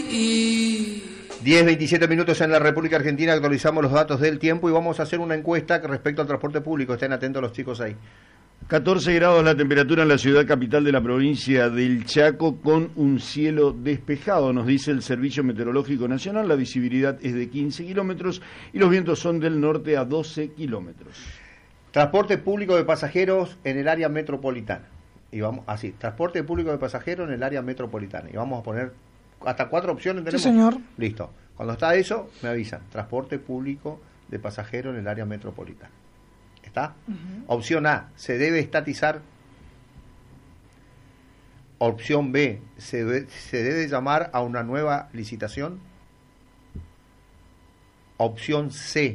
10:27 minutos en la República Argentina. Actualizamos los datos del tiempo y vamos a hacer una encuesta respecto al transporte público. Estén atentos los chicos ahí. 14 grados la temperatura en la ciudad capital de la provincia del Chaco, con un cielo despejado, nos dice el Servicio Meteorológico Nacional. La visibilidad es de 15 kilómetros y los vientos son del norte a 12 kilómetros. Transporte público de pasajeros en el área metropolitana. Y vamos así, transporte público de pasajeros en el área metropolitana. Y vamos a poner hasta 4 opciones. ¿Tenemos? Sí, señor. Listo. Cuando está eso, me avisan. Transporte público de pasajeros en el área metropolitana. ¿Está? Opción A, se debe estatizar. Opción B, se debe llamar a una nueva licitación. Opción C,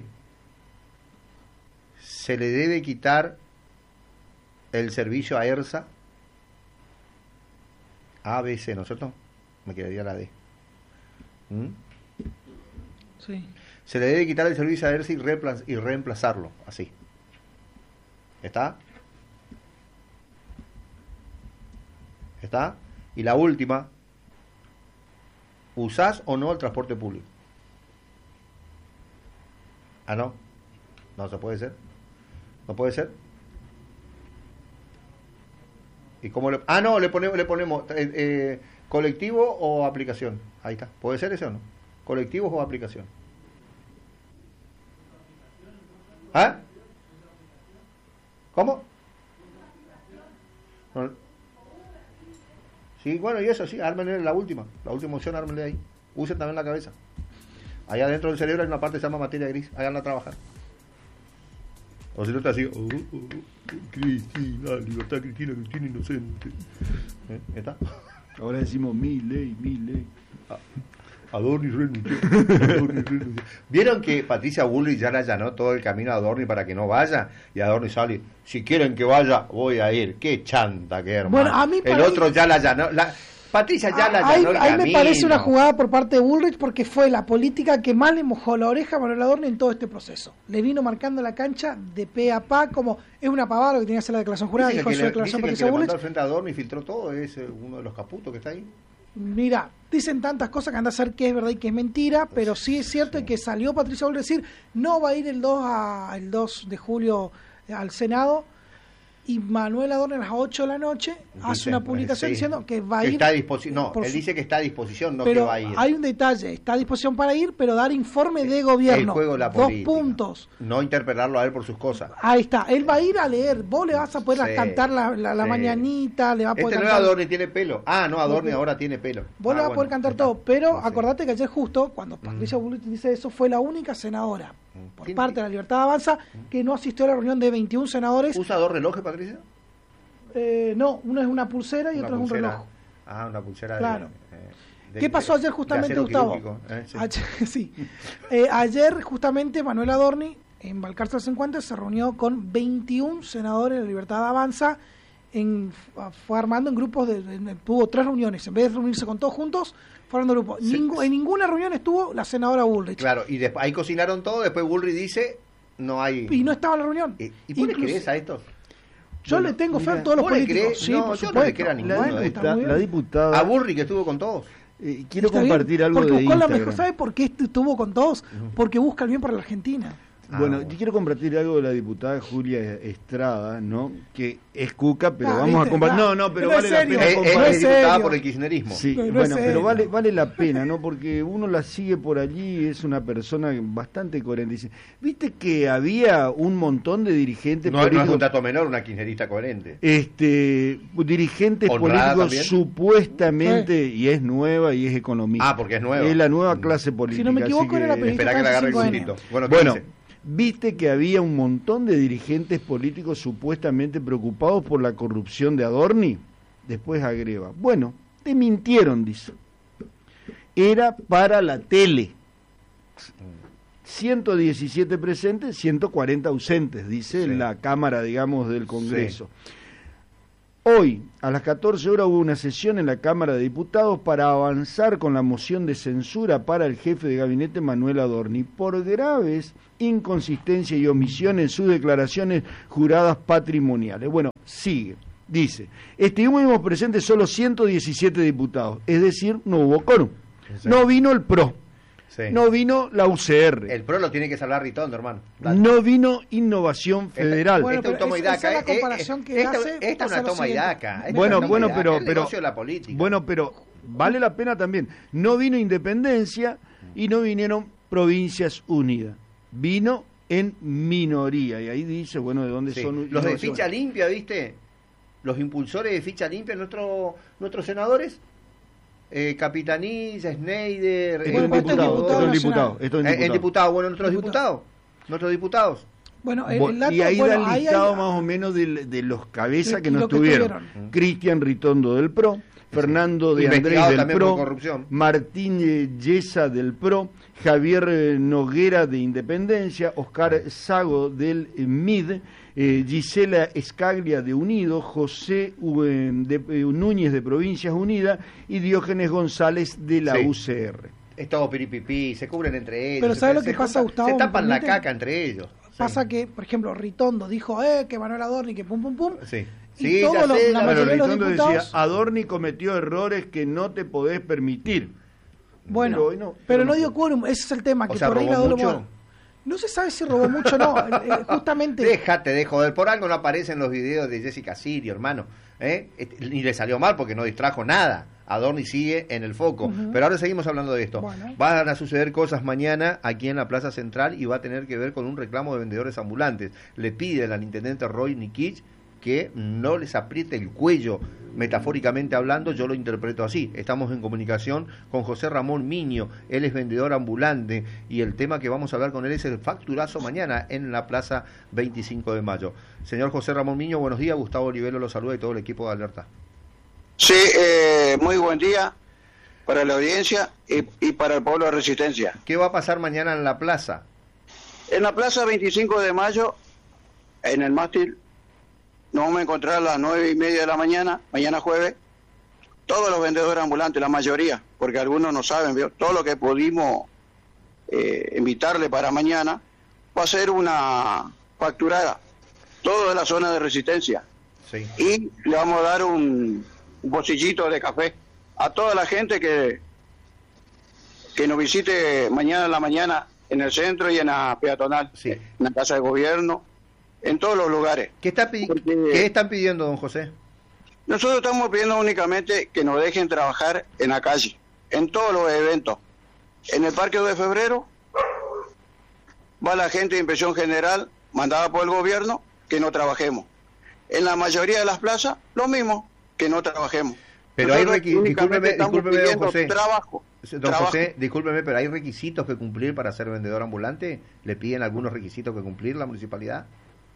se le debe quitar el servicio a ERSA. A, B, C, ¿no es cierto? Me quedaría la D. Sí. Se le debe quitar el servicio a ERSA y reemplazarlo, así. ¿Está? ¿Está? Y la última, ¿usás o no el transporte público? Ah, no. No se puede ser. No puede ser. ¿Y cómo le...? Ah, no, le ponemos colectivo o aplicación. Ahí está. ¿Puede ser ese o no? ¿Colectivos o aplicación? ¿Ah? ¿Cómo? No. Sí, bueno, y eso sí, ármenle la última opción, ármenle ahí. Usen también la cabeza. Allá dentro del cerebro hay una parte que se llama materia gris, háganla trabajar. O si no está así, Cristina, libertad Cristina inocente. ¿Está? Ahora decimos mi ley. Adorni renunció. ¿Vieron que Patricia Bullrich ya le allanó todo el camino a Adorni para que no vaya? Y Adorni sale, si quieren que vaya, voy a ir. Qué chanta que hermano. Bueno, a mí el otro ya la allanó. Patricia ya la allanó el camino. Ahí me parece una jugada por parte de Bullrich, porque fue la política que más le mojó la oreja a Manuel Adorni en todo este proceso. Le vino marcando la cancha de pe a pa, como es una pavada lo que tenía que hacer la declaración jurada. Dice dijo que su declaración dice Patricia que le Bullrich. mandó al frente a Adorni y filtró todo, es uno de los caputos que está ahí. Mira, dicen tantas cosas que anda a ser que es verdad y que es mentira, pero sí es cierto que salió Patricia Bullrich a decir no va a ir el 2 de julio al Senado, y Manuel Adorni a las 8 de la noche hace una publicación diciendo que va a ir. Está a disposición. No, él dice que está a disposición, no pero que va a ir. Hay un detalle, está a disposición para ir, pero dar informe de gobierno. El juego de la 2 política. Puntos. No interpelarlo a él por sus cosas. Ahí está, él va a ir a leer, vos le vas a poder cantar la mañanita, le va a poder cantar. Adorni tiene pelo. Ah, no, Adorni ahora tiene pelo. Vos le vas a poder cantar todo, pero acordate que ayer justo, cuando Patricia Bullrich dice eso, fue la única senadora por parte de la Libertad Avanza que no asistió a la reunión de 21 senadores. ¿Usa 2 relojes, Patricia? No, uno es una pulsera y otro es un reloj. Ah, una pulsera. Claro. ¿Qué pasó ayer justamente, Gustavo? Sí. Ayer justamente Manuel Adorni en Balcarce 50 se reunió con 21 senadores de la Libertad Avanza, fue armando en grupos, tuvo 3 reuniones, en vez de reunirse con todos juntos, fueron de grupos. En ninguna reunión estuvo la senadora Bullrich. Claro, y después ahí cocinaron todo, después Bullrich dice, no hay... Y no estaba en la reunión. ¿Y vos le crees a estos? Yo le tengo fe a todos los políticos. Sí, no, yo no le creo a ninguno. La diputada... A Bullrich que estuvo con todos. Quiero compartir algo de Instagram. La mejor, ¿sabe por qué estuvo con todos? Porque busca el bien para la Argentina. Bueno, yo quiero compartir algo de la diputada Julia Estrada, ¿no? Que es cuca, pero vamos a compartir. No, pero vale la pena compartir. Es diputada por el kirchnerismo. Sí, bueno, pero vale la pena, ¿no? Porque uno la sigue por allí, es una persona bastante coherente. Dice, ¿viste que había un montón de dirigentes políticos? No es un dato menor, una kirchnerista coherente. Dirigentes honrada políticos también. Supuestamente, y es nueva y es economista. Ah, porque es nueva. Es la nueva clase política. Si no me equivoco, era la periodista. Espera que le agarre el gustito. Bueno, viste que había un montón de dirigentes políticos supuestamente preocupados por la corrupción de Adorni. Después agrega, bueno, te mintieron, dice. Era para la tele. 117 presentes, 140 ausentes, dice la Cámara, digamos, del Congreso. Sí. Hoy, a las 14 horas, hubo una sesión en la Cámara de Diputados para avanzar con la moción de censura para el jefe de gabinete Manuel Adorni por graves inconsistencias y omisiones en sus declaraciones juradas patrimoniales. Bueno, sigue, dice, estuvimos presentes solo 117 diputados, es decir, no hubo quórum. Sí. No vino el PRO. Sí. No vino la UCR. El PRO lo tiene que salvar Ritondo, hermano. No vino Innovación Federal. Bueno, Esta es un toma y daca. esa es la comparación que hace. Esta es una toma y daca. Bueno, pero el negocio de la política. Bueno, pero vale la pena también. No vino Independencia y no vinieron Provincias Unidas. Vino en minoría. Y ahí dice, bueno, ¿de dónde Sí. son? Los de ficha limpia, ¿viste? Los impulsores de ficha limpia, nuestros senadores. Capitanilla, Schneider, Bueno, esto es diputado. en diputado, bueno, nuestros diputados. Bueno, el dato, y ahí da el ahí listado hay- más o menos de los cabezas que lo no que estuvieron. estuvieron. Cristian Ritondo del PRO, Fernando de Investigado Andrés del también por PRO, corrupción. Martín Yesa del PRO, Javier Noguera de Independencia, Oscar Sago del MID, Gisela Escaglia de Unido, José Núñez de Provincias Unidas y Diógenes González de la Sí. UCR. Es todo piripipí, se cubren entre ellos. Pero ¿sabe lo que se pasa, Gustavo? Se ¿Me tapan la permite? caca entre ellos. Pasa que, por ejemplo, Ritondo dijo que Manuel Adorni, que pum, pum, pum. Sí. Y Sí, todos ya los- sé, la ya mayoría sé. de los Ritondo diputados- decía, Adorni cometió errores que no te podés permitir. Bueno, Pero hoy no, pero pero no no dio fue. quórum, ese es el tema, que O sea, por ahí la robó doble mucho. moral. No se sabe si robó mucho o no, justamente... Déjate de joder, por algo no aparecen los videos de Jessica Sirio, hermano. Ni le salió mal porque no distrajo nada. Adorni sigue en el foco. Ujú. Pero ahora seguimos hablando de esto. Bueno. Van a suceder cosas mañana aquí en la Plaza Central y va a tener que ver con un reclamo de vendedores ambulantes. Le pide al intendente Roy Nikich que no les apriete el cuello, metafóricamente hablando, yo lo interpreto así. Estamos en comunicación con José Ramón Miño, él es vendedor ambulante y el tema que vamos a hablar con él es el facturazo mañana en la Plaza 25 de Mayo. Señor José Ramón Miño, buenos días, Gustavo Olivelo lo saluda y todo el equipo de Alerta. Sí, muy buen día para la audiencia y para el pueblo de Resistencia. ¿Qué va a pasar mañana en la plaza? En la plaza 25 de mayo, en el mástil, nos vamos a encontrar a las 9:30 de la mañana, mañana jueves, todos los vendedores ambulantes, la mayoría, porque algunos no saben, ¿vio? Todo lo que pudimos invitarle para mañana, va a ser una facturada, todo de la zona de Resistencia. Sí. Y le vamos a dar un bolsillito de café a toda la gente que nos visite mañana en la mañana en el centro y en la peatonal, Sí. en la casa de gobierno, en todos los lugares. ¿Qué Porque- están pidiendo, don José? Nosotros estamos pidiendo únicamente que nos dejen trabajar en la calle, en todos los eventos. En el Parque 2 de Febrero va la gente de Inspección General mandada por el gobierno que no trabajemos. En la mayoría de las plazas, lo mismo, que no trabajemos. Pero hay Nosotros únicamente estamos discúlpeme, don pidiendo José. trabajo. Don trabajo. José, discúlpeme, pero ¿hay requisitos que cumplir para ser vendedor ambulante? ¿Le piden algunos requisitos que cumplir la municipalidad?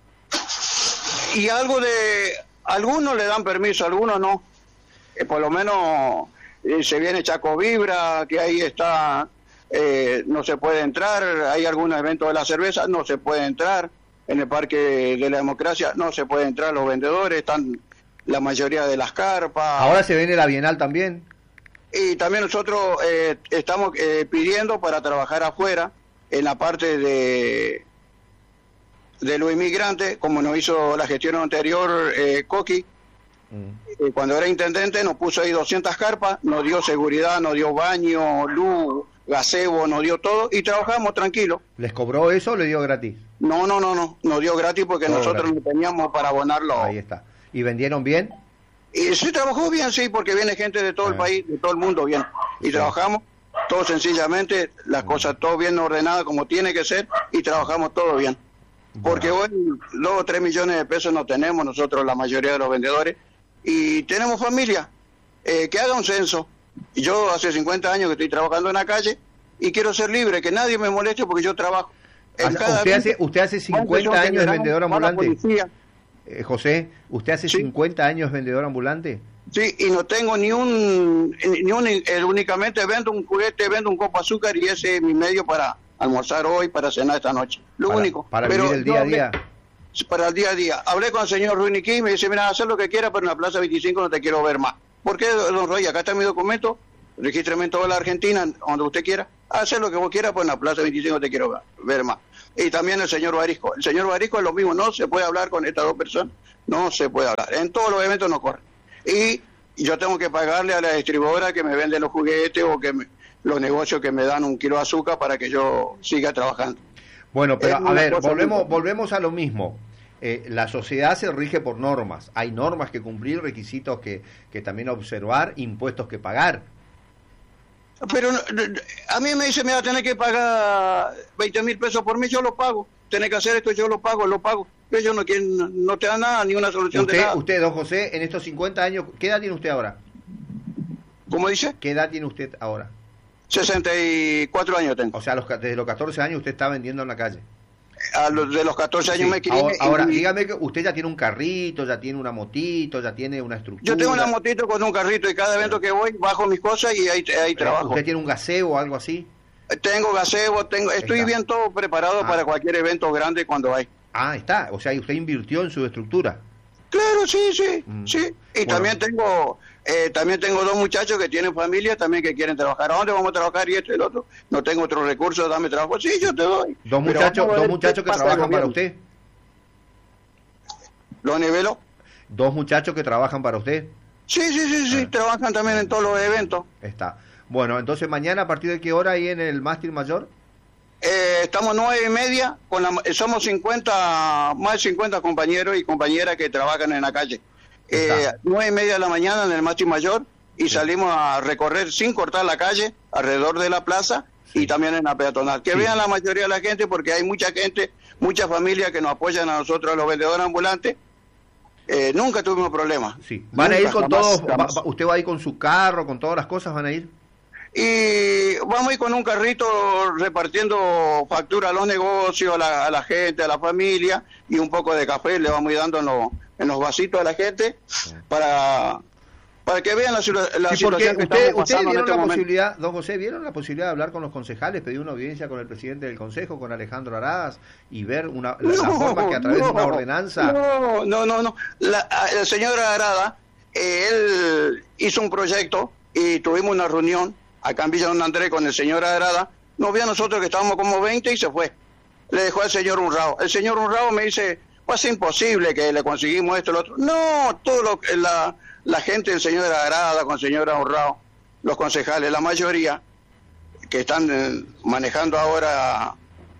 Y algunos le dan permiso, algunos no. Por lo menos se viene Chaco Vibra, que ahí está, no se puede entrar. Hay algunos eventos de la cerveza, no se puede entrar. En el Parque de la Democracia no se puede entrar los vendedores, están la mayoría de las carpas. Ahora se viene la Bienal también. Y también nosotros estamos pidiendo para trabajar afuera, en la parte de los inmigrantes, como nos hizo la gestión anterior Coqui, cuando era intendente nos puso ahí 200 carpas, nos dio seguridad, nos dio baño, luz, gazebo, nos dio todo y trabajamos tranquilos. ¿Les cobró eso o le dio gratis? No, nos dio gratis porque Todo nosotros gratis. no teníamos para abonarlo. Ahí está. ¿Y vendieron bien? Y sí, trabajó bien, sí, porque viene gente de todo el país, de todo el mundo, bien. Y trabajamos todo sencillamente, las cosas todo bien ordenadas como tiene que ser, y trabajamos todo bien. Porque hoy 2 o 3 millones de pesos no tenemos nosotros, la mayoría de los vendedores, y tenemos familia. Que haga un censo. Yo hace 50 años que estoy trabajando en la calle, y quiero ser libre, que nadie me moleste porque yo trabajo. En cada ¿Usted hace 50 años de vendedor ambulante? José, ¿usted hace Sí. 50 años vendedor ambulante? Sí, y no tengo únicamente vendo un juguete, vendo un copo de azúcar y ese es mi medio para almorzar hoy, para cenar esta noche. Lo único. Para Pero vivir el día a yo día. Para el día a día. Hablé con el señor Ruiniquí y me dice, mira, haz lo que quieras, pero en la Plaza 25 no te quiero ver más. ¿Por qué, don Roy? Acá está mi documento, regístreme en toda la Argentina, donde usted quiera. Haz lo que vos quieras, pues en la Plaza 25 no te quiero ver más. Y también el señor Barisco. El señor Barisco es lo mismo, no se puede hablar con estas dos personas, no se puede hablar. En todos los eventos no corre. Y yo tengo que pagarle a la distribuidora que me vende los juguetes o que los negocios que me dan 1 kilo de azúcar para que yo siga trabajando. Bueno, pero a ver, volvemos a lo mismo. La sociedad se rige por normas. Hay normas que cumplir, requisitos que también observar, impuestos que pagar. Pero a mí me dice, me va a tener que pagar 20.000 pesos por mes, yo lo pago. Tenés que hacer esto, yo lo pago. Pero ellos no te dan nada, ni una solución de nada. Usted, don José, en estos 50 años, ¿qué edad tiene usted ahora? ¿Cómo dice? ¿Qué edad tiene usted ahora? 64 años tengo. O sea, desde los 14 años usted está vendiendo en la calle. De los 14 años me crié. Ahora, dígame que usted ya tiene un carrito, ya tiene una motito, ya tiene una estructura. Yo tengo una motito con un carrito y cada evento que voy bajo mis cosas y ahí trabajo. ¿Usted tiene un gaseo o algo así? Tengo gaseo, estoy bien todo preparado para cualquier evento grande cuando hay. Está. O sea, usted invirtió en su estructura. Claro, sí. Y bueno, también tengo 2 muchachos que tienen familia también que quieren trabajar. ¿A dónde vamos a trabajar? Y esto y el otro. No tengo otros recursos, dame trabajo. Sí, yo te doy. ¿Dos muchachos que trabajan para usted? ¿Los nivelo? 2 muchachos que trabajan para usted. Sí, trabajan también en todos los eventos. Está. Bueno, entonces mañana, ¿a partir de qué hora ahí en el mástil mayor? Estamos 9:30, somos 50, más de 50 compañeros y compañeras que trabajan en la calle. 9:30 de la mañana en el mástil mayor y salimos a recorrer sin cortar la calle alrededor de la plaza y también en la peatonal. Que vean la mayoría de la gente, porque hay mucha gente, muchas familias que nos apoyan a nosotros, a los vendedores ambulantes. Nunca tuvimos problemas. Sí. ¿Van a ir con todos? ¿Usted va a ir con su carro, con todas las cosas? ¿Van a ir? Y vamos a ir con un carrito repartiendo factura a los negocios, a la gente, a la familia, y un poco de café le vamos a ir dando en los vasitos a la gente para que vean la situación que estamos pasando en este momento. Don José, ¿vieron la posibilidad de hablar con los concejales, pedir una audiencia con el presidente del Consejo, con Alejandro Aradas, y ver la forma que a través de una ordenanza... No. El señor Arada, él hizo un proyecto y tuvimos una reunión acá en Villa Don Andrés con el señor Arada. Nos vio a nosotros que estábamos como 20 y se fue. Le dejó al señor Unrao. El señor Unrao me dice, pues es imposible que le conseguimos esto y lo otro. No, la gente del señor Arada, con el señor Unrao, los concejales, la mayoría que están manejando ahora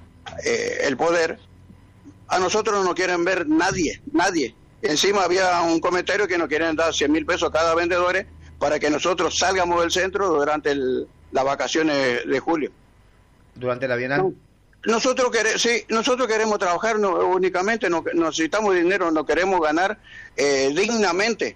el poder, a nosotros no nos quieren ver nadie. Encima había un comentario que nos quieren dar 100.000 pesos cada vendedor para que nosotros salgamos del centro durante las vacaciones de julio. ¿Durante la Bienal? Nosotros queremos trabajar únicamente, no necesitamos dinero, no queremos ganar dignamente.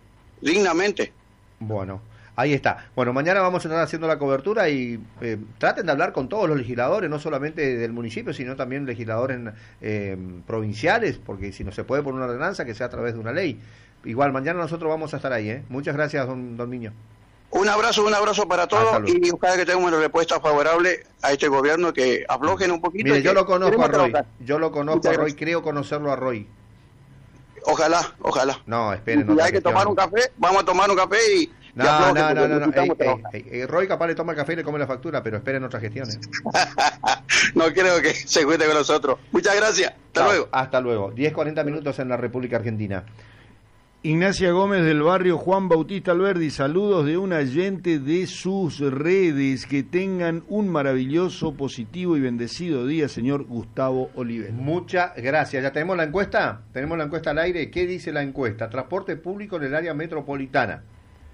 Bueno, ahí está. Bueno, mañana vamos a estar haciendo la cobertura y traten de hablar con todos los legisladores, no solamente del municipio, sino también legisladores provinciales, porque si no se puede por una ordenanza, que sea a través de una ley. Igual, mañana nosotros vamos a estar ahí, Muchas gracias, don Miño. Un abrazo para todos y ojalá que tengamos una respuesta favorable a este gobierno, que aflojen un poquito. Mire, yo lo conozco a Roy, creo conocerlo a Roy. Ojalá. No, esperen. Si hay que tomar un café, vamos a tomar un café y... No. Roy capaz le toma el café y le come la factura, pero esperen otras gestiones. No creo que se cuente con nosotros. Muchas gracias. Luego. Hasta luego. 10:40 minutos en la República Argentina. Ignacia Gómez del barrio Juan Bautista Alberdi, saludos de un oyente de sus redes. Que tengan un maravilloso, positivo y bendecido día, señor Gustavo Oliver. Muchas gracias. ¿Ya tenemos la encuesta? Tenemos la encuesta al aire. ¿Qué dice la encuesta? Transporte público en el área metropolitana.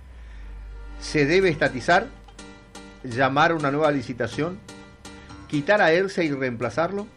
¿Se debe estatizar? ¿Llamar a una nueva licitación? ¿Quitar a ERSA y reemplazarlo?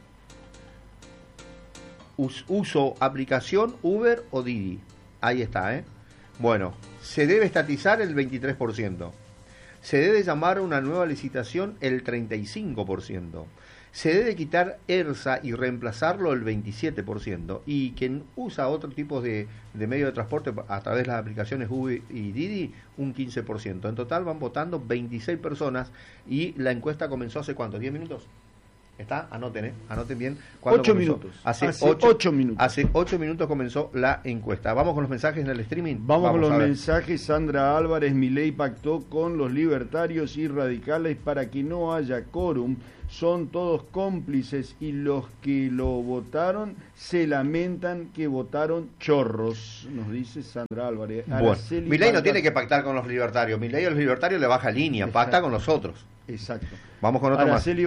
¿Uso aplicación Uber o Didi? Ahí está, Bueno, se debe estatizar el 23%. Se debe llamar a una nueva licitación el 35%. Se debe quitar ERSA y reemplazarlo el 27%. Y quien usa otro tipo de medio de transporte a través de las aplicaciones Uber y Didi, un 15%. En total van votando 26 personas y la encuesta comenzó ¿hace cuánto? ¿10 minutos? ¿Está? Anoten bien. 8 minutos. Hace 8 minutos. Hace 8 minutos comenzó la encuesta. Vamos con los mensajes en el streaming. Vamos con los mensajes. Sandra Álvarez: Milei pactó con los libertarios y radicales para que no haya quórum. Son todos cómplices y los que lo votaron se lamentan que votaron chorros, nos dice Sandra Álvarez. Bueno, Milei no tiene que pactar con los libertarios. Milei a los libertarios le baja línea, pacta con los otros. Exacto. Vamos con otro más. Araceli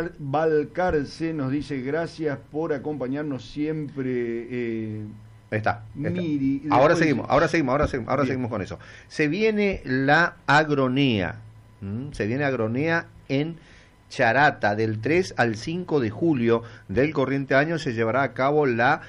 Valcarce nos dice gracias por acompañarnos siempre. Está. Miri. Ahora seguimos con eso. Se viene la agronea. Se viene agronea en Charata. Del 3 al 5 de julio del corriente año se llevará a cabo la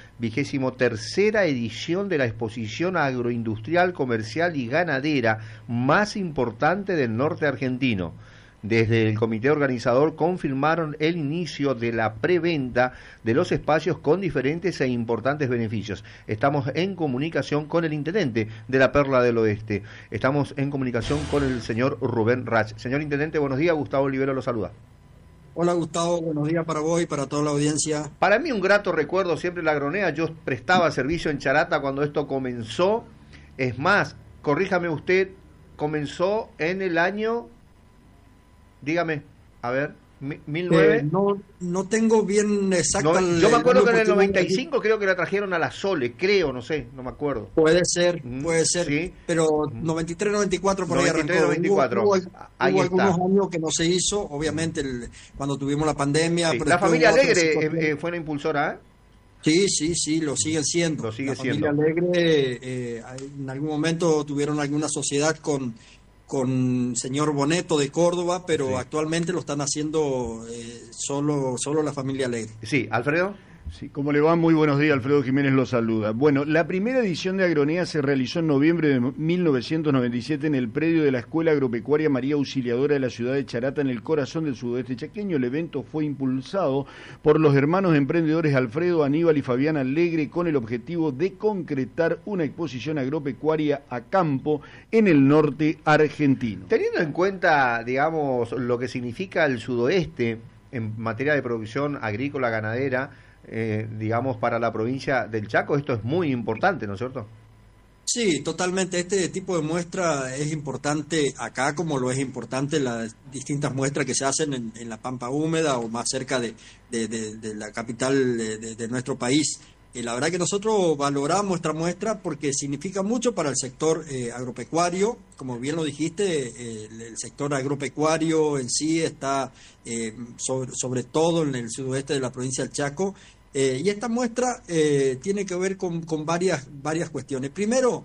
23ª edición de la exposición agroindustrial, comercial y ganadera más importante del norte argentino. Desde el comité organizador confirmaron el inicio de la preventa de los espacios con diferentes e importantes beneficios. Estamos en comunicación con el intendente de la Perla del Oeste. Estamos en comunicación con el señor Rubén Rach. Señor intendente, buenos días. Gustavo Olivero lo saluda. Hola Gustavo, buenos días para vos y para toda la audiencia. Para mí un grato recuerdo siempre la agronea. Yo prestaba servicio en Charata cuando esto comenzó. Es más, corríjame usted, comenzó en el año... Dígame, a ver, 1009. No tengo bien exacto. Yo me acuerdo que en el 95 creo que la trajeron a la Sole, no sé, no me acuerdo. Puede ser, sí. Pero 93, 94 por 93, ahí arrancó. 94. Hubo está. algunos años que no se hizo, obviamente cuando tuvimos la pandemia. Sí. Pero la familia Alegre fue la impulsora, ¿eh? Sí, lo siguen siendo. La familia Alegre en algún momento tuvieron alguna sociedad con señor Boneto de Córdoba, pero sí. Actualmente lo están haciendo solo la familia Alegre. Sí, Alfredo. Sí, ¿cómo le va? Muy buenos días, Alfredo Jiménez lo saluda. Bueno, la primera edición de Agronea se realizó en noviembre de 1997 en el predio de la Escuela Agropecuaria María Auxiliadora de la ciudad de Charata, en el corazón del sudoeste chaqueño. El evento fue impulsado por los hermanos emprendedores Alfredo, Aníbal y Fabián Alegre con el objetivo de concretar una exposición agropecuaria a campo en el norte argentino. Teniendo en cuenta, digamos, lo que significa el sudoeste en materia de producción agrícola, ganadera, digamos, para la provincia del Chaco, esto es muy importante, ¿no es cierto? Sí, totalmente. Este tipo de muestra es importante acá, como lo es importante las distintas muestras que se hacen en la Pampa Húmeda o más cerca de la capital de nuestro país. La verdad que nosotros valoramos nuestra muestra porque significa mucho para el sector agropecuario. Como bien lo dijiste, el sector agropecuario en sí está sobre todo en el sudoeste de la provincia del Chaco. Y esta muestra tiene que ver con varias cuestiones. Primero,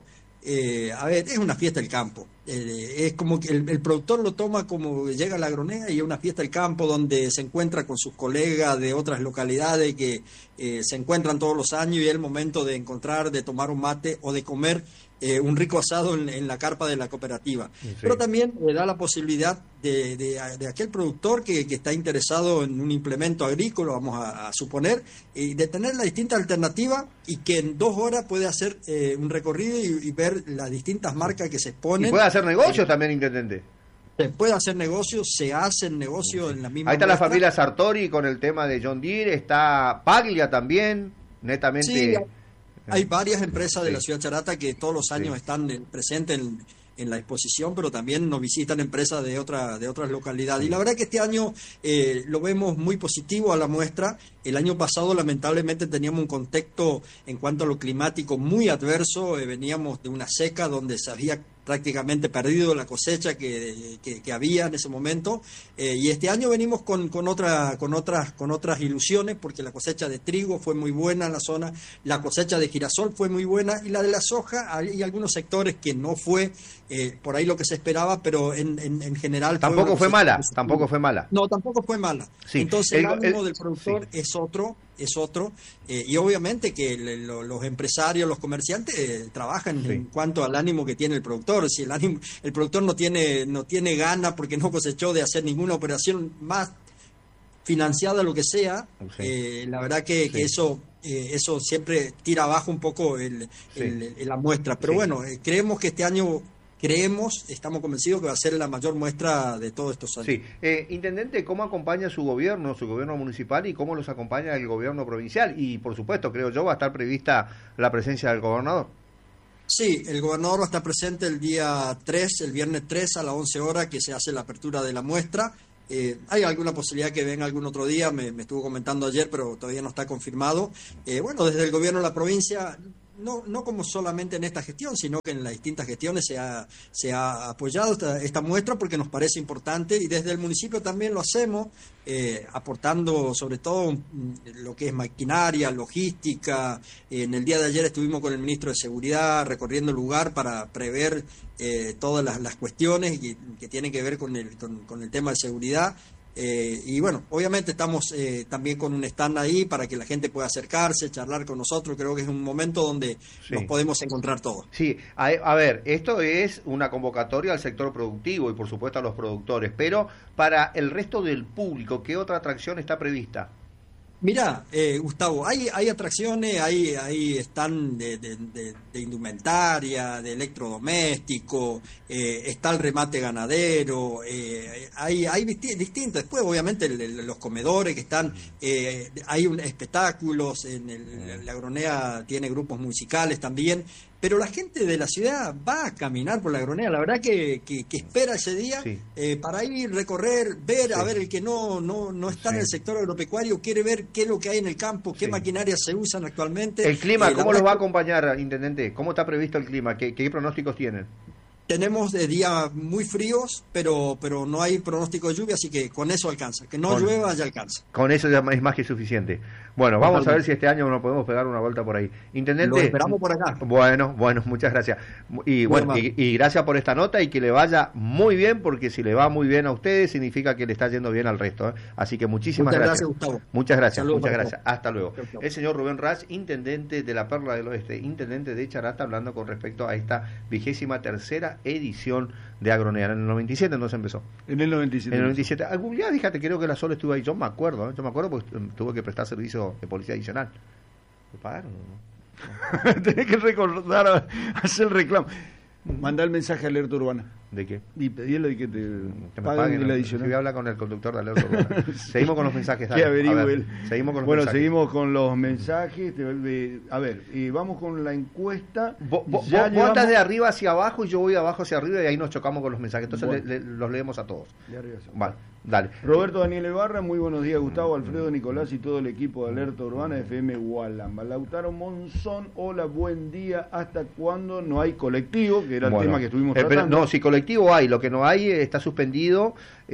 es una fiesta del campo. Es como que el productor lo toma como llega a la agronea y es una fiesta del campo donde se encuentra con sus colegas de otras localidades que se encuentran todos los años y es el momento de encontrar, de tomar un mate o de comer un rico asado en la carpa de la cooperativa. Sí. Pero también da la posibilidad de aquel productor que está interesado en un implemento agrícola, vamos a suponer, y de tener la distinta alternativa y que en 2 horas puede hacer un recorrido y ver las distintas marcas que se exponen. Y puede hacer negocios también, intendente. Se puede hacer negocios, se hacen negocios en la misma. Ahí está muestra. La familia Sartori con el tema de John Deere, está Paglia también, netamente. Sí, hay varias empresas de la ciudad de Charata que todos los años están presentes en la exposición, pero también nos visitan empresas de otras localidades. Y la verdad que este año lo vemos muy positivo a la muestra. El año pasado lamentablemente teníamos un contexto en cuanto a lo climático muy adverso. Veníamos de una seca donde se había prácticamente perdido la cosecha que había en ese momento, y este año venimos con otras ilusiones, porque la cosecha de trigo fue muy buena en la zona, la cosecha de girasol fue muy buena, y la de la soja, hay algunos sectores que no fue por ahí lo que se esperaba, pero en general tampoco fue mala. No, tampoco fue mala. Sí. Entonces el ánimo del productor es otro, y obviamente que los empresarios, los comerciantes trabajan en cuanto al ánimo que tiene el productor. Si el productor no tiene ganas porque no cosechó de hacer ninguna operación más financiada, lo que sea, la verdad que eso siempre tira abajo un poco la muestra. Pero bueno, creemos que este año estamos convencidos que va a ser la mayor muestra de todos estos años. Sí. Intendente, ¿cómo acompaña su gobierno municipal y cómo los acompaña el gobierno provincial? Y por supuesto, creo yo, va a estar prevista la presencia del gobernador. Sí, el gobernador va a estar presente el día 3, el viernes 3 a las 11 horas que se hace la apertura de la muestra. Hay alguna posibilidad que venga algún otro día, me estuvo comentando ayer, pero todavía no está confirmado. Bueno, desde el gobierno de la provincia no como solamente en esta gestión, sino que en las distintas gestiones se ha apoyado esta muestra porque nos parece importante, y desde el municipio también lo hacemos, aportando sobre todo lo que es maquinaria, logística. En el día de ayer estuvimos con el ministro de Seguridad recorriendo el lugar para prever todas las cuestiones que tienen que ver con el tema de seguridad. Y bueno, obviamente estamos también con un stand ahí para que la gente pueda acercarse, charlar con nosotros. Creo que es un momento donde nos podemos encontrar todos. Sí, a ver, esto es una convocatoria al sector productivo y por supuesto a los productores, pero para el resto del público, ¿qué otra atracción está prevista? Mirá, Gustavo, hay atracciones, hay stand de indumentaria, de electrodoméstico, está el remate ganadero, hay distintos. Después, obviamente, los comedores que están, hay espectáculos, la Agronea tiene grupos musicales también, pero la gente de la ciudad va a caminar por la Agronea. La verdad que espera ese día para ir, recorrer, ver, a ver, el que no está en el sector agropecuario, quiere ver qué es lo que hay en el campo, qué maquinarias se usan actualmente. ¿El clima cómo los va a acompañar, intendente? ¿Cómo está previsto el clima? ¿Qué pronósticos tienen? Tenemos días muy fríos, pero no hay pronóstico de lluvia, así que con eso alcanza. Que no llueva ya alcanza. Con eso ya es más que suficiente. Bueno, vamos a ver si este año nos podemos pegar una vuelta por ahí. Intendente, lo esperamos por acá. Bueno, muchas gracias. Y bueno, y gracias por esta nota y que le vaya muy bien, porque si le va muy bien a ustedes significa que le está yendo bien al resto. Así que muchísimas gracias. Gustavo. Muchas gracias, muchas gracias. Hasta luego. El señor Rubén Ras, intendente de la Perla del Oeste, intendente de Charata, hablando con respecto a esta 23ª edición de Agronea. En el 97 entonces empezó. En el 97. En el 97. Algún día, fíjate, creo que la Sol estuvo ahí. Yo me acuerdo porque tuve que prestar servicio de policía adicional. ¿Me pagaron o no? Tenés que recordar, hacer el reclamo. Mandá el mensaje a Alerta Urbana. ¿De qué? Y pedirle que te paguen el adicional. Si voy a hablar con el conductor de Alerta Urbana. Seguimos con los mensajes. Que averigüe él. Seguimos con los mensajes. Seguimos con los mensajes. A ver, vamos con la encuesta. Vos estás de arriba hacia abajo y yo voy de abajo hacia arriba y ahí nos chocamos con los mensajes. Entonces los leemos a todos. De arriba hacia abajo. Vale, dale. Roberto Daniel Ibarra, muy buenos días, Gustavo, Alfredo, Nicolás y todo el equipo de Alerta Urbana FM Gualamba. Lautaro Monzón, hola, buen día. ¿Hasta cuándo no hay colectivo? Que era el tema que estuvimos tratando. No, si colectivo hay, lo que no hay, está suspendido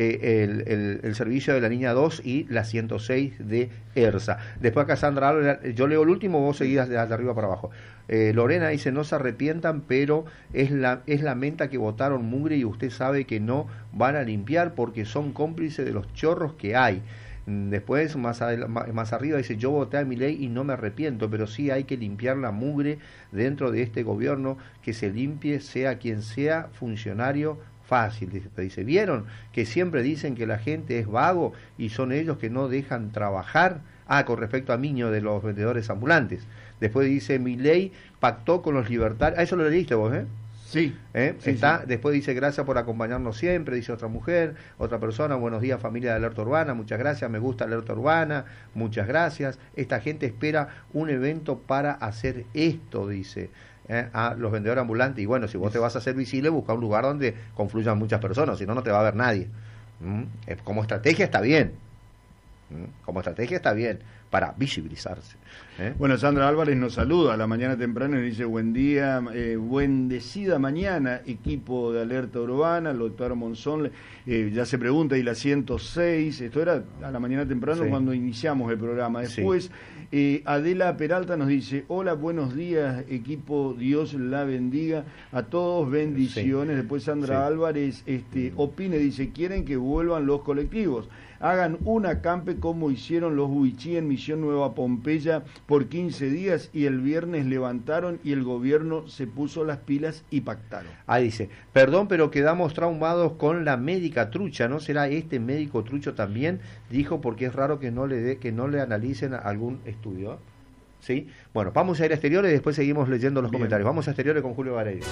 el servicio de la línea 2 y la 106 de ERSA. Después acá Sandra, yo leo el último, vos seguís de arriba para abajo. Lorena dice, no se arrepientan, pero es la menta que votaron mugre y usted sabe que no van a limpiar porque son cómplices de los chorros que hay. Después, más arriba dice, yo voté a Milei y no me arrepiento, pero sí hay que limpiar la mugre dentro de este gobierno, que se limpie sea quien sea, funcionario fácil. Dice, ¿vieron que siempre dicen que la gente es vago y son ellos que no dejan trabajar? Con respecto a Miño de los vendedores ambulantes. Después dice, Milei pactó con los libertarios. Eso lo leíste vos, ¿eh? Sí. Sí. Después dice, gracias por acompañarnos siempre, dice otra mujer, otra persona, buenos días familia de Alerta Urbana, muchas gracias, me gusta Alerta Urbana, muchas gracias. Esta gente espera un evento para hacer esto, dice, a los vendedores ambulantes. Y bueno, si vos te vas a hacer visible, busca un lugar donde confluyan muchas personas, si no, no te va a ver nadie. Como estrategia está bien. Como estrategia está bien, para visibilizarse. Bueno, Sandra Álvarez nos saluda a la mañana temprano y dice, buen día, bendecida mañana, equipo de Alerta Urbana. Lautaro Monzón ya se pregunta, y la 106, esto era a la mañana temprano cuando iniciamos el programa. Después, Adela Peralta nos dice, hola, buenos días, equipo, Dios la bendiga, a todos bendiciones. Después Sandra Álvarez opine, dice, quieren que vuelvan los colectivos. Hagan un acampe como hicieron los Huichí en Misión Nueva Pompeya por 15 días y el viernes levantaron y el gobierno se puso las pilas y pactaron. Ahí dice, perdón, pero quedamos traumados con la médica trucha, ¿no será este médico trucho también? Dijo, porque es raro que no le analicen algún estudio. ¿Sí? Bueno, vamos a ir a exteriores y después seguimos leyendo los comentarios. Vamos a exteriores con Julio Vareiro.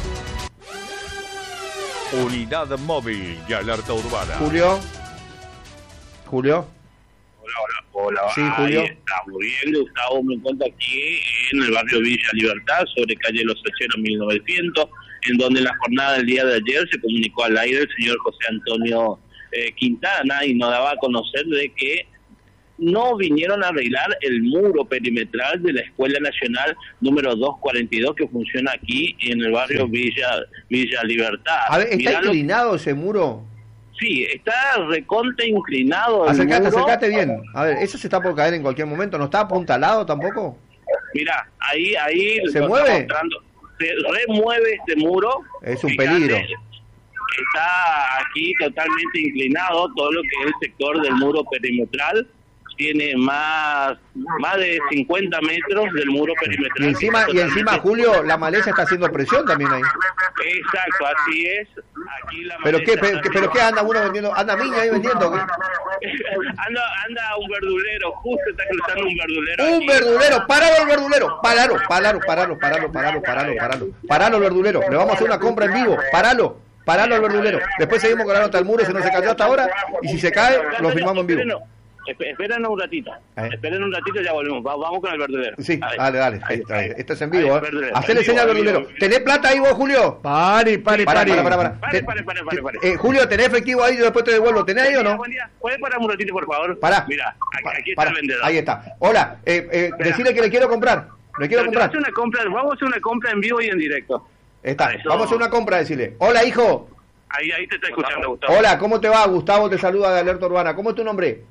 Unidad móvil de Alerta Urbana. Julio. Hola. Sí, Julio. Ahí estamos bien. Gustavo me encuentro aquí en el barrio Villa Libertad, sobre calle Los Secheros 1900, en donde en la jornada del día de ayer se comunicó al aire el señor José Antonio Quintana y nos daba a conocer de que no vinieron a arreglar el muro perimetral de la Escuela Nacional número 242 que funciona aquí en el barrio Villa Libertad. A ver, ¿está Mirá inclinado ese muro? Sí, está recontra inclinado. Acercate bien. A ver, ¿eso se está por caer en cualquier momento? ¿No está apuntalado tampoco? Mira, ahí ¿Se mueve? Se remueve este muro. Es un Fíjate, peligro. Está aquí totalmente inclinado todo lo que es el sector del muro perimetral. Tiene más de 50 metros del muro perimetral. Y encima, Julio, la maleza está haciendo presión también ahí. Exacto, así es. Aquí la ¿Pero qué, maleza pero qué anda uno vendiendo? ¿Anda Miña ahí vendiendo? ¿Qué? anda un verdulero, justo está cruzando un verdulero. ¡Un aquí. verdulero! ¡Páralo el verdulero! ¡Paralo el verdulero! Le vamos a hacer una compra en vivo. ¡Paralo el verdulero! Después seguimos con la nota del muro, si no se cayó hasta ahora. Y si se cae, lo filmamos en vivo. Esperen un ratito. Esperen un ratito y ya volvemos. Vamos con el verdulero. Sí, Ahí. dale. Ahí Esto está. es en vivo, Ahí, Hacele señal al verdulero. ¿Tenés plata ahí vos, Julio? Pare. Pare. Julio, ¿tenés efectivo ahí? Yo después te devuelvo. ¿Tenés ahí o no? Buen día. ¿Puedes parar un ratito, por favor? Pará. Mira, aquí está el vendedor. Ahí está. Hola, decirle que le quiero comprar. Vamos a hacer una compra en vivo y en directo. Está. Eso. Vamos a hacer una compra, decirle. Hola, hijo. Ahí te está escuchando, Gustavo. Hola, ¿cómo te va? Gustavo te saluda de Alerta Urbana. ¿Cómo es tu nombre?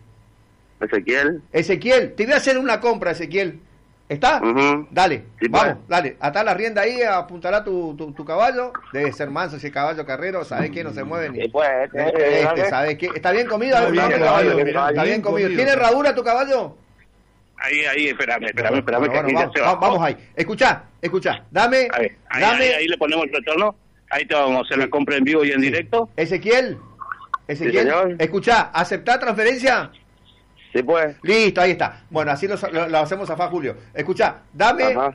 Ezequiel, te voy a hacer una compra, Ezequiel. ¿Está? Dale, Sí, vamos, pues. dale. Atá la rienda ahí, apuntará tu caballo. Debe ser manso ese caballo carrero, ¿sabés qué? No se mueve ni. ¿Sabés qué? ¿Está bien comido? Está bien, caballo, mirá, está bien comido. comido. ¿Tiene herradura tu caballo? Ahí, espérame, Bueno, que aquí ya se va. vamos ahí. Escuchá. Dame. Ahí le ponemos el retorno. Ahí te vamos a hacer la compra en vivo y en directo. Ezequiel, señor. escuchá, ¿aceptá transferencia? Sí, pues. Listo, ahí está. Bueno, así lo hacemos a Julio. Escuchá, dame Ajá.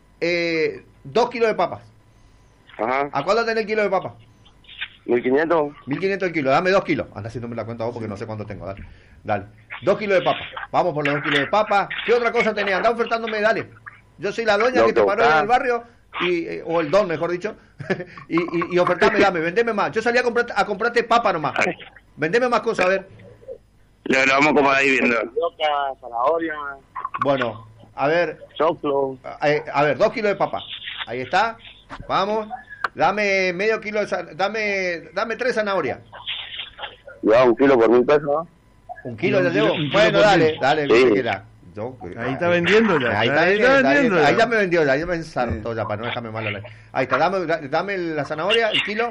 2 kilos de papas. Ajá. ¿A cuánto tenés el kilo de papas? 1500. 1500 el kilo, dame 2 kilos. Anda haciéndome la cuenta vos porque no sé cuánto tengo. Dale. 2 kilos de papas. Vamos por los 2 kilos de papas. ¿Qué otra cosa tenés? Anda ofertándome, dale. Yo soy la doña que te paró en el barrio, o el don, mejor dicho, y ofertame, vendeme más. Yo salí a comprarte papa nomás. Vendeme más cosas, a ver. Lo vamos como ahí viendo. Zanahoria. Bueno, a ver. Choclo. A ver, 2 kilos de papa. Ahí está. Vamos. Dame medio kilo dame 3 zanahorias. Lleva 1 kilo por 1000 pesos, ¿no? 1 kilo ya llevo. un kilo Bueno, por dale, mil. dale, Sí. que era. Ahí está vendiendo ya. Ahí Ahí está está vendiendo ahí ya. ya me vendió, ya me ensartó ya para no dejarme mal. Ahí está, dame la zanahoria, el kilo.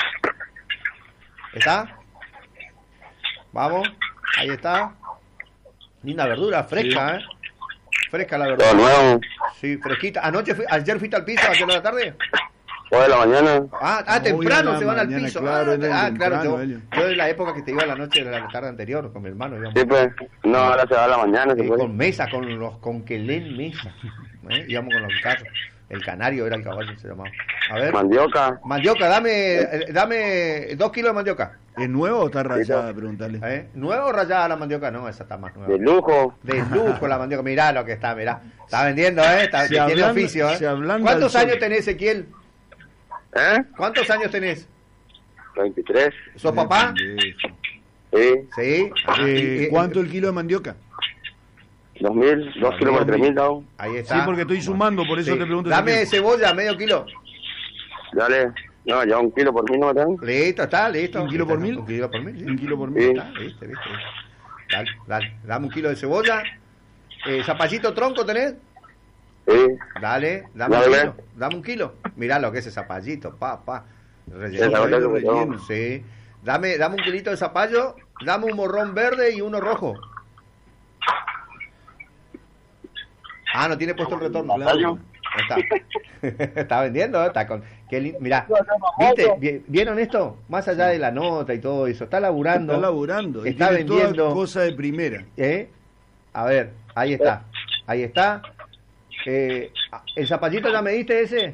¿Está? Vamos, ahí está. Linda verdura, fresca, Fresca la verdura. Todo nuevo. Sí, fresquita. Ayer fuiste al piso, ayer de la tarde. Hoy de la mañana. Temprano Hoy a se la van al mañana, piso. claro, Claro, ellos. yo de la época que te iba a la noche de la tarde anterior con mi hermano. Íbamos, Sí, pues. No, ahora se va a la mañana. Se puede. con mesa, con Quelén mesa. Íbamos con los carros. El canario era el caballo, se llamaba. A ver. Mandioca. Dame 2 kilos de mandioca. ¿Es nuevo o está rayada? Preguntarle. ¿Nueva o rayada la mandioca? No, esa está más nueva. De lujo. De lujo la mandioca. Mirá lo que está, mirá. Está vendiendo, tiene oficio, ¿Cuántos años tenés, Ezequiel? ¿Cuántos años tenés? 23. ¿Sos papá? Sí. Sí. ¿Cuánto el kilo de mandioca? 2000, 2 kilos por 3000, ¿no? Ahí está. Sí, porque estoy sumando, por eso Sí. te pregunto. Dame cebolla, medio kilo. Dale. No, ya 1 kilo por 1000 no me dan. Listo, está, listo. ¿1 kilo por 1000? 1 kilo por 1000. 1 kilo por 1000. Sí. Está, viste. Dale. Dame 1 kilo de cebolla. ¿Zapallito tronco tenés? Sí. Dale, Dale. Dame 1 kilo. Mirá lo que es ese zapallito, Esa relleno. cosa que relleno. Sí. Dame 1 kilito de zapallo, dame un morrón verde y uno rojo. No tiene puesto el retorno. Claro. Está. Está vendiendo, está con. Mirá, ¿viste? ¿Vieron esto? Más allá de la nota y todo eso, está laburando. y Está tiene toda vendiendo. cosa de primera. A ver, ahí está. ¿El zapallito ya me diste ese?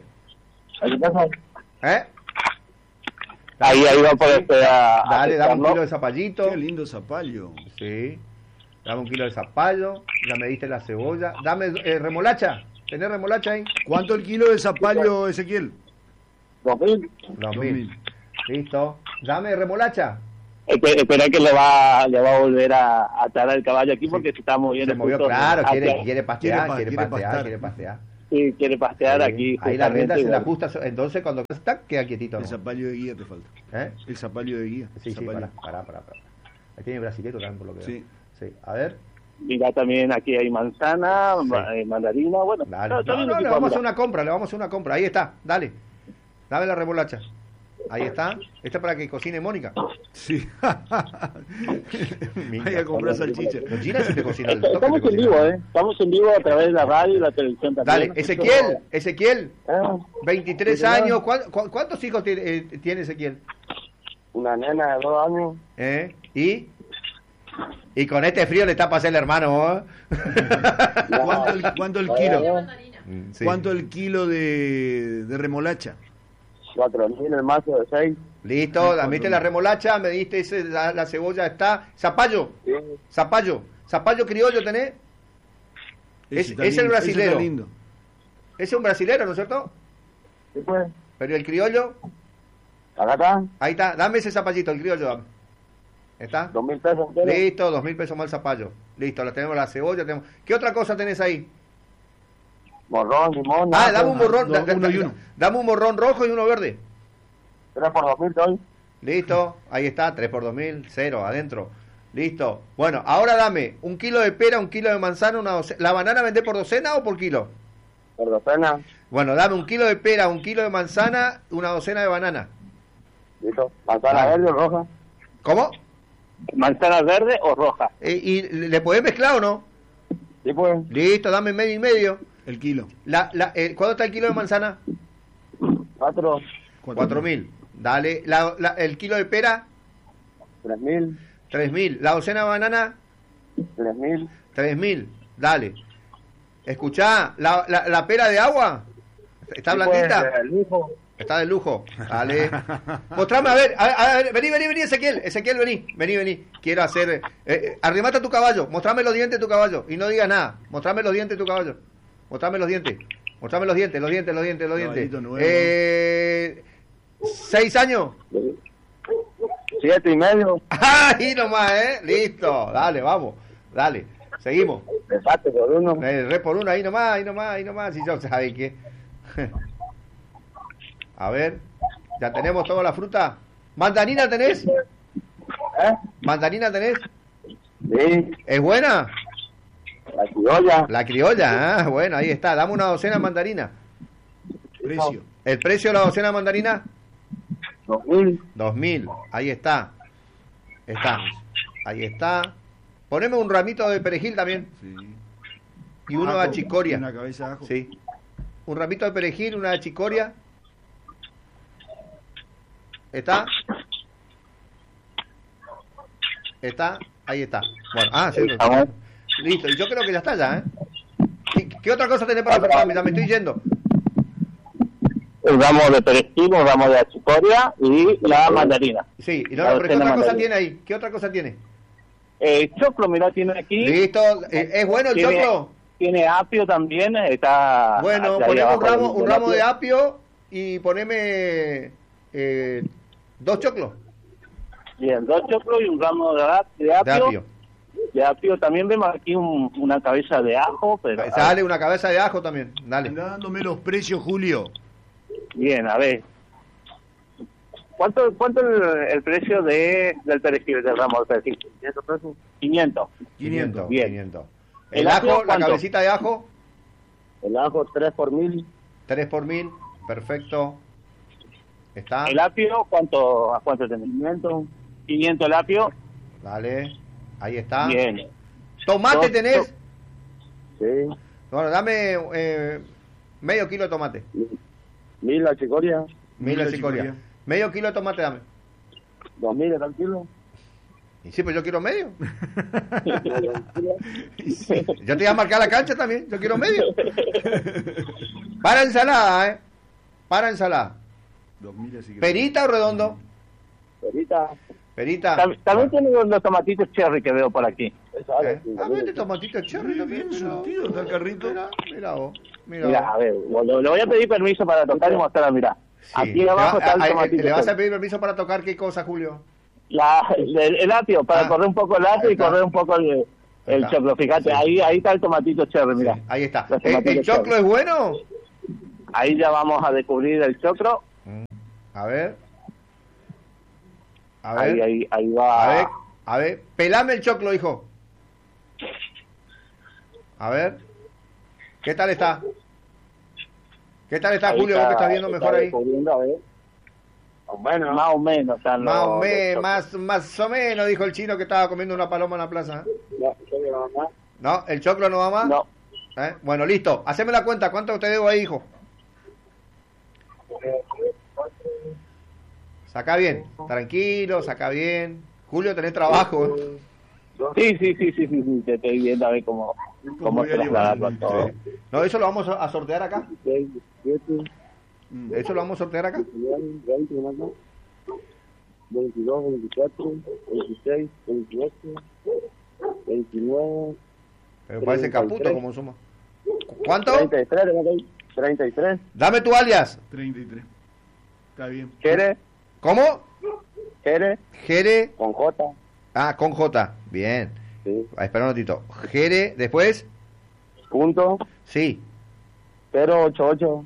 Ahí va por Dale, dame 1 kilo de zapallito. Qué lindo zapallo. Sí. Dame 1 kilo de zapallo. Ya me diste la cebolla. Dame remolacha. ¿Tenés remolacha ahí? ¿Cuánto el kilo de zapallo, Ezequiel? 2000. 2000. Listo. Dame remolacha. Espera que le va a volver a atar al caballo aquí porque se está moviendo. Se movió, justo claro, hacia- quiere pastear, quiere pastear. Sí, quiere pastear Sí. aquí. Ahí la rienda se la justamente, ajusta, entonces cuando está, queda quietito. El ¿no? zapallo de guía te falta. ¿Eh? El zapallo de guía. Sí, sí, Zapallo. pará. Ahí tiene brasileño también, por lo que Sí. veo. Sí, a ver. Mira, también aquí hay manzana, mandarina, bueno. Dale. está bien No, lo que le vamos a hacer mira. una compra, ahí está, dale. Dame la remolacha. Ahí está. Esta es para que cocine Mónica. Sí. Mira, Vaya a comprar salchicha. No, Gina sí te cocina el toque, Estamos te en cocina. vivo, Estamos en vivo a través de la radio y la televisión Dale, también. Ezequiel, Ah, 23 ¿qué años. ¿Cuántos hijos tiene Ezequiel? Una nena de 2 años. Y con este frío le está para hacer el hermano, ¿oh? ¿Cuánto el kilo? Sí. ¿Cuánto el kilo de remolacha? 4.000 el mazo de 6. Listo, dame la remolacha, me diste la cebolla, está. Zapallo, Sí. zapallo criollo tenés. Ese está es el lindo, ese brasilero. está lindo. Ese es un brasilero, ¿no es cierto? ¿Sí pues? Pero el criollo, Acá está. ahí está, dame ese zapallito, el criollo, dame. ¿Está? 2.000 pesos entero. Listo, 2.000 pesos más el zapallo. Listo, tenemos la cebolla, tenemos. ¿Qué otra cosa tenés ahí? Morrón, limón. Ah, nata. dame un morrón, uno y uno. dame un morrón rojo y uno verde. 3 por 2.000 hoy. Listo, ahí está, 3 por 2.000, 0, adentro. Listo. Bueno, ahora dame 1 kilo de pera, 1 kilo de manzana, una docena. ¿La banana vendés por docena o por kilo? Por docena. Bueno, dame 1 kilo de pera, 1 kilo de manzana, una docena de banana. Listo. Manzana Dale. verde o roja. ¿Cómo? ¿Manzana verde o roja? ¿Y le podés mezclar o no? Sí pues. Listo, dame medio y medio. El kilo. ¿Cuánto está el kilo de manzana? 4. 4.000. Dale, el kilo de pera, 3.000. 3.000. La docena de banana, 3.000. 3.000. Dale. Escuchá, la pera de agua, ¿está Sí, blandita? pues, el lujo. Está de lujo. Dale. Mostrame, a ver, vení, Ezequiel, vení. Quiero hacer... arrimata tu caballo, mostrame los dientes de tu caballo. Y no digas nada. Mostrame los dientes de tu caballo. Mostrame los dientes. Los dientes. Caballito nuevo. 6 años. 7 y medio. Ahí nomás, listo. Dale, vamos. Dale. Seguimos. Empate por 1. Re por uno, ahí nomás. Si yo sabés qué. A ver, ya tenemos toda la fruta. ¿Mandarina tenés? ¿Mandarina tenés? Sí. ¿Es buena? La criolla. La criolla, bueno, ahí está. Dame una docena de mandarina. Precio. ¿El precio de la docena de mandarina? 2.000. 2.000. Ahí está. Ahí está. Poneme un ramito de perejil también. Sí. Y uno de Ajo, achicoria. Una cabeza de ajo. Sí. Un ramito de perejil, una de achicoria. ¿Está? Ahí está. Bueno, sí. Vamos. Listo, y yo creo que ya está ya, ¿Qué otra cosa tenés para ofrecerme? Ya me estoy yendo. Un ramo de perejil, un ramo de achicoria y la mandarina. Sí, y La pero ¿qué docena otra cosa mandarina. tiene ahí? ¿Qué otra cosa tiene? Choclo, mirá, tiene aquí. Listo, ¿es bueno el Tiene- choclo? Tiene apio también, está... Bueno, hacia ahí poneme abajo un del ramo de apio. apio y poneme 2 choclos Bien, 2 choclos y un ramo de de apio. apio. De apio. También vemos aquí una cabeza de ajo, pero... Dale una cabeza de ajo también, dale. Anda dándome los precios, Julio. Bien, a ver. ¿Cuánto el precio del perejil, del ramo de perejil? 500 pesos. 500. 500. Bien. 500. ¿El El ajo, apio la cuánto? cabecita de ajo, El ajo 3 por 1.000. 3 por 1.000, perfecto. Está, ¿El apio a cuánto tenés? 500. 500 el apio. dale, ahí está. Bien. ¿Tomate Dos- tenés? Sí. Bueno, dame medio kilo de tomate. 1.000 la chicoria. 1.000 Mil de de chicoria. chicoria. Medio kilo de tomate dame. 2.000 el kilo. Y sí, pues yo quiero medio. Yo te iba a marcar la cancha también, yo quiero medio. Para ensalada, Para ensalada. 2.000 así que... ¿Perita o redondo? Perita. Perita. También tiene los tomatitos cherry que veo por aquí. Ah, vende tomatito cherry también. Bien surtido está el carrito. Mira vos. Mira, a ver, le voy a pedir permiso para tocar y mostrar, mirá. Sí. Aquí abajo está el tomatito ¿Le vas a cherry. pedir permiso para tocar qué cosa, Julio? El apio, para correr un poco el apio y correr un poco el choclo. Fíjate, Sí. ahí está el tomatito cherry, mira. Sí, ahí está. Los ¿El tomatitos choclo cherry. es bueno? Ahí ya vamos a descubrir el choclo. A ver. A ver. Ahí va. A ver. Pelame el choclo, hijo. A ver. ¿Qué tal está? ¿Qué tal está, Ahí Julio? Vos que estás viendo mejor ahí. A ver. Bueno, más o menos. Están Más o los menos, más o menos, dijo el chino que estaba comiendo una paloma en la plaza. ¿No? ¿El choclo no va más? No. Bueno, listo. Haceme la cuenta. ¿Cuánto te debo ahí, hijo? Saca bien. Tranquilo, saca bien. Julio, tenés trabajo. Sí, te estoy viendo a ver cómo trasladarlo a todo. Sí. No, eso lo vamos a sortear acá. Eso lo vamos a sortear acá. 22, 24, 26, 28, 29. Pero parece Caputo como suma. ¿Cuánto? 33. Dame tu alias. 33. Está bien. Jere, ¿Cómo? Jere, Jere. con J. Ah, con J. Bien. Sí. Espera un ratito. Jere, después. Punto Sí. 088.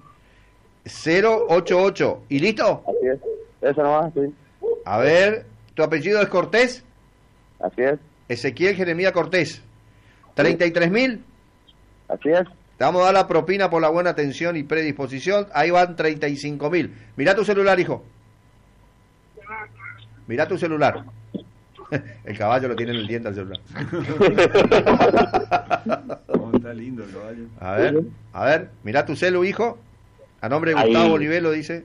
088. ¿Y listo? Así es. Eso nomás, sí. A ver, ¿tu apellido es Cortés? Así es. Ezequiel Jeremía Cortés. 33.000. Así es. Te vamos a dar la propina por la buena atención y predisposición. Ahí van 35.000. Mirá tu celular, hijo. Mirá tu celular. El caballo lo tiene en el diente al celular. Oh, está lindo el caballo. A ver, mirá tu celu, hijo. A nombre de Ahí. Gustavo Olivelo dice.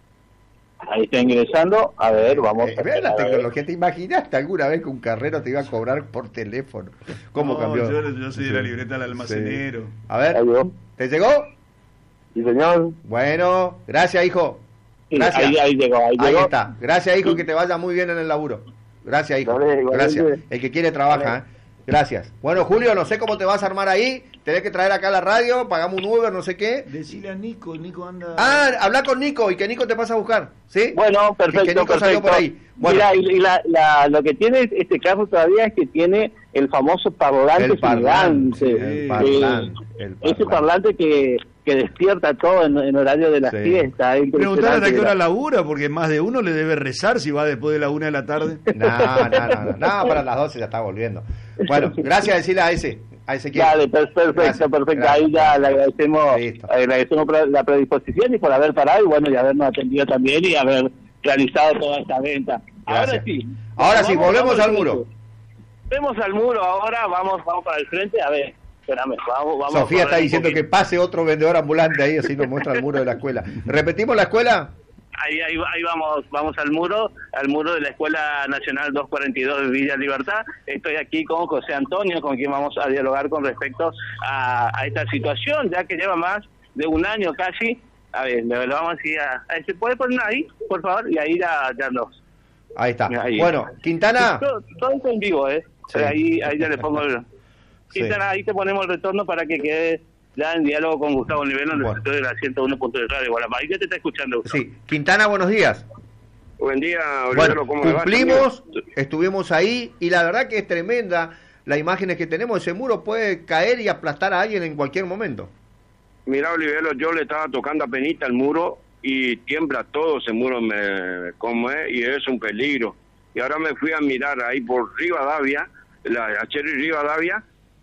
Ahí está ingresando. A ver, vamos a Ve la a ver. tecnología. ¿Te imaginaste alguna vez que un carrero te iba a cobrar por teléfono? ¿Cómo No, cambió? Yo soy de la libreta del almacenero. Sí. A ver, Ahí llegó. ¿te llegó? Sí, señor. Bueno, gracias, hijo. Sí, Gracias. ahí llegó. Ahí está. Gracias, hijo, que te vaya muy bien en el laburo. Gracias, hijo. Dale, igualmente. Gracias. El que quiere trabaja, ¿eh? Gracias. Bueno, Julio, no sé cómo te vas a armar ahí. Tenés que traer acá a la radio, pagamos un Uber, no sé qué. Decile a Nico anda... Ah, habla con Nico y que Nico te pasa a buscar, ¿sí? Bueno, perfecto, Que Nico salió por ahí. Bueno. Mira, lo que tiene este carro todavía es que tiene el famoso parlante El parlante, gigante. el parlante, el Ese parlante. parlante que despierta todo en horario de la Sí. fiesta. Es Preguntar impresionante. a qué hora labura, porque más de uno le debe rezar si va después de la 1 de la tarde. No, para las 12 ya está volviendo. Bueno, gracias, decirle a ese que... Dale, perfecto. Gracias, Ahí ya le Listo. agradecemos la predisposición y por haber parado y bueno, y habernos atendido también y haber realizado toda esta venta. Gracias. Ahora sí. Volvemos Vamos al muro. Vemos al muro ahora, vamos para el frente, a ver, espérame, vamos. Sofía a está correr un diciendo que poquito. pase otro vendedor ambulante ahí, así nos muestra el muro de la escuela. ¿Repetimos la escuela? Ahí vamos al muro de la Escuela Nacional 242 de Villa Libertad. Estoy aquí con José Antonio, con quien vamos a dialogar con respecto a esta situación, ya que lleva más de un año casi. A ver, le vamos a decir ¿se puede poner ahí, por favor? Y ahí ya los... Ahí está. Ahí. Bueno, Quintana. Todo esto en vivo, ¿eh? Sí. Ahí ya le pongo el... Sí. Quintana, ahí te ponemos el retorno para que quede ya en diálogo con Gustavo Nivelo en el Bueno. estudio de la 101.3 Radio Guaramá. Ahí ya te está escuchando, Gustavo. Sí, Quintana, buenos días. Buen día, Bueno, Olivero, ¿cómo le va? cumplimos, estuvimos ahí y la verdad que es tremenda las imágenes que tenemos. Ese muro puede caer y aplastar a alguien en cualquier momento. Mira, Olivero, yo le estaba tocando a penita el muro y tiembla todo ese muro, como es, y es un peligro. Y ahora me fui a mirar ahí por Rivadavia, la Cherry Rivadavia,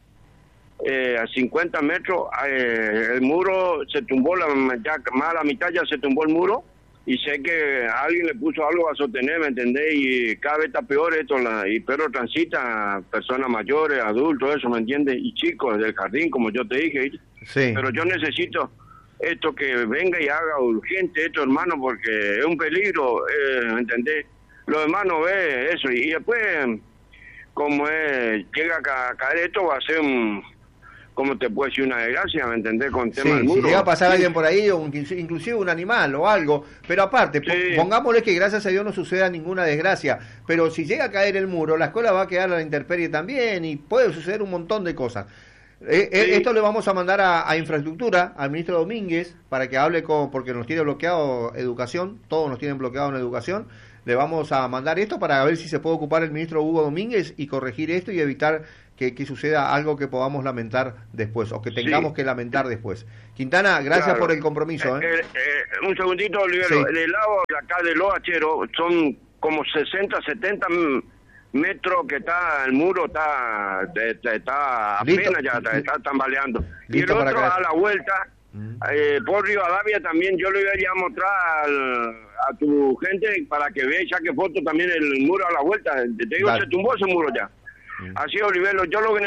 a 50 metros, el muro se tumbó, ya más a la mitad ya se tumbó el muro, y sé que alguien le puso algo a sostener, ¿me entendés? Y cada vez está peor esto, pero transita personas mayores, adultos, eso, ¿me entiendes? Y chicos del jardín, como yo te dije, ¿viste? Sí. Pero yo necesito esto que venga y haga urgente esto, hermano, porque es un peligro, ¿me entendés? Los hermanos ven eso, y después, como llega a caer esto, va a ser ¿cómo te puedo decir? Una desgracia, ¿me entendés? Con el tema Sí, del muro. si llega a pasar alguien por ahí, o inclusive un animal o algo, pero aparte, Sí. pongámosle que gracias a Dios no suceda ninguna desgracia, pero si llega a caer el muro, la escuela va a quedar a la intemperie también y puede suceder un montón de cosas. Esto le vamos a mandar a Infraestructura, al ministro Domínguez, para que hable porque nos tiene bloqueado educación, todos nos tienen bloqueado en educación. le vamos a mandar esto para ver si se puede ocupar el ministro Hugo Domínguez y corregir esto y evitar que suceda algo que podamos lamentar después, o que tengamos que lamentar después. Quintana, gracias por el compromiso. Un segundito, Olivero. Sí. El lado de acá de Los Hacheros son como 60, 70 metros que está el muro, está apenas ya, está tambaleando. Y el otro a la vuelta, por Rivadavia también, yo le voy a ir a mostrar a tu gente para que vea y saque foto también el muro a la vuelta. Te digo, se tumbó ese muro ya. Así, Olivero, yo lo que